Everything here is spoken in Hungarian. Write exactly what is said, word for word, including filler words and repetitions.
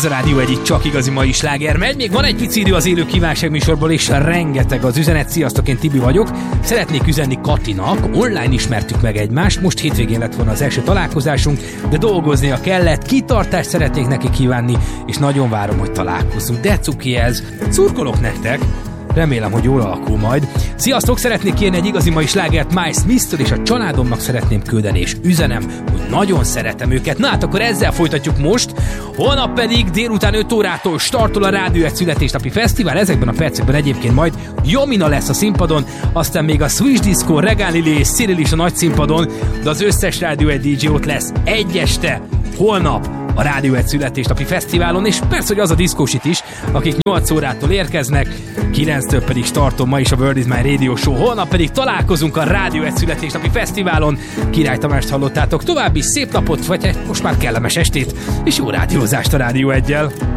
Ez a Rádió egy itt csak igazi mai sláger megy. Még van egy pici idő az élő kívánság műsorból, és rengeteg az üzenet. Sziasztok, én Tibi vagyok. Szeretnék üzenni Katinak. Online ismertük meg egymást. Most hétvégén lett volna az első találkozásunk, de dolgoznia kellett. Kitartást szeretnék neki kívánni, és nagyon várom, hogy találkozzunk. De cuki ez. Szurkolok nektek. Remélem, hogy jól alakul majd. Sziasztok, szeretnék kérni egy igazi mai slágert Miles Smith-től, és a családomnak szeretném küldeni, és üzenem, hogy nagyon szeretem őket. Na hát akkor ezzel folytatjuk most. Holnap pedig délután öt órától startol a Rádió egy születésnapi fesztivál. Ezekben a percekben egyébként majd Jomina lesz a színpadon, aztán még a Swish Disco, Regán Lili és Cyril is a nagy színpadon, de az összes Rádió egy dé dzsé ott lesz egy este, holnap a Rádió egy születésnapi fesztiválon, és persze, hogy az a diszkósit is, akik nyolc órától érkeznek, kilenctől pedig startom ma is a World is My Radio Show, holnap pedig találkozunk a Rádió egy születésnapi fesztiválon. Király Tamást hallottátok, további szép napot, vagy most már kellemes estét, és jó rádiózást a Rádió egyel.